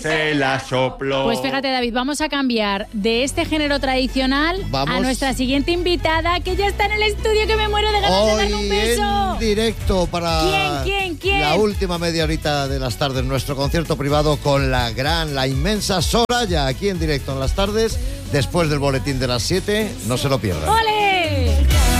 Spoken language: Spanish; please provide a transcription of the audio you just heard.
Se la sopló. Pues fíjate, David, vamos a cambiar de este género tradicional a nuestra siguiente invitada, que ya está en el estudio, que me muero de ganas de darle un beso. En directo para ¿Quién? la última media horita de las tardes, nuestro concierto privado con la inmensa Soraya, aquí en directo en las tardes, después del boletín de las 7, no se lo pierdan. ¡Ole!